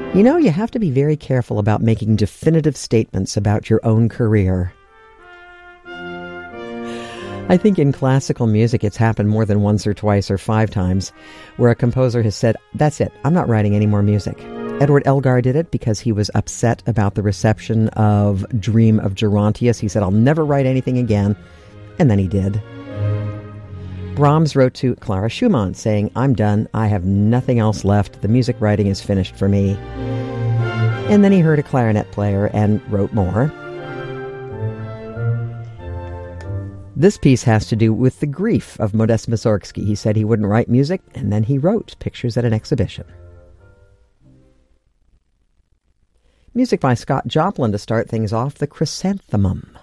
You know, you have to be very careful about making definitive statements about your own career. I think in classical music it's happened more than once or twice or 5 times where a composer has said, that's it, I'm not writing any more music. Edward Elgar did it because he was upset about the reception of Dream of Gerontius. He said, I'll never write anything again. And then he did. Brahms wrote to Clara Schumann saying, I'm done. I have nothing else left. The music writing is finished for me. And then he heard a clarinet player and wrote more. This piece has to do with the grief of Modest Mussorgsky. He said he wouldn't write music, and then he wrote pictures at an exhibition. Music by Scott Joplin to start things off, The Chrysanthemum.